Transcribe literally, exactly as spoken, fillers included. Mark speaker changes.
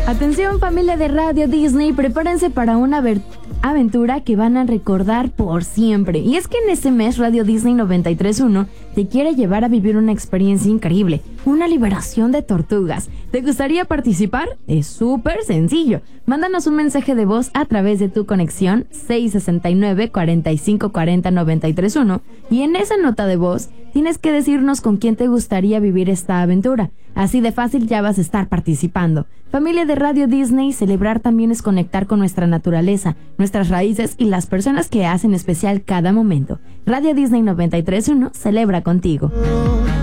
Speaker 1: Atención, familia de Radio Disney, prepárense para una ver- aventura que van a recordar por siempre. Y es que en este mes Radio Disney noventa y tres punto uno te quiere llevar a vivir una experiencia increíble, una liberación de tortugas. ¿Te gustaría participar? Es súper sencillo. Mándanos un mensaje de voz a través de tu conexión seis sesenta y nueve, cuarenta y cinco cuarenta, noventa y tres uno y en esa nota de voz tienes que decirnos con quién te gustaría vivir esta aventura. Así de fácil ya vas a estar participando. Familia de Radio Disney, celebrar también es conectar con nuestra naturaleza, nuestras raíces y las personas que hacen especial cada momento. Radio Disney noventa y tres punto uno celebra contigo.